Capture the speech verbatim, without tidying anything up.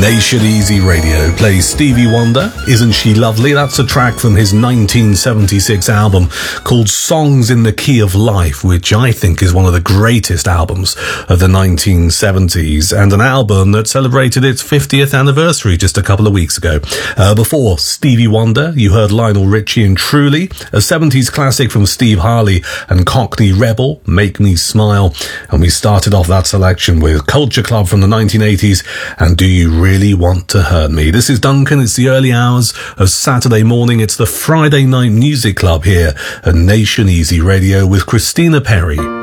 Nation Easy Radio plays Stevie Wonder, Isn't She Lovely? That's a track from his nineteen seventy-six album called Songs in the Key of Life, which I think is one of the greatest albums of the nineteen seventies, and an album that celebrated its fiftieth anniversary just a couple of weeks ago. Uh, before Stevie Wonder, you heard Lionel Richie and Truly, a seventies classic from Steve Harley and Cockney Rebel, Make Me Smile, and we started off that selection with Culture Club from the nineteen eighties and Do You Really Want to Hurt Me? This is Duncan. It's the early hours of Saturday morning. It's the Friday Night Music Club here at Nation Easy Radio with Christina Perry.